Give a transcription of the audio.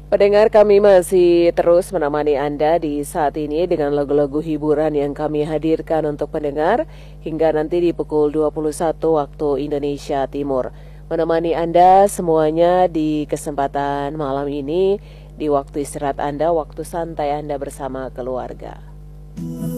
Pendengar, kami masih terus menemani Anda di saat ini dengan lagu-lagu hiburan yang kami hadirkan untuk pendengar hingga nanti di pukul 21 waktu Indonesia Timur. Menemani Anda semuanya di kesempatan malam ini, di waktu istirahat Anda, waktu santai Anda bersama keluarga.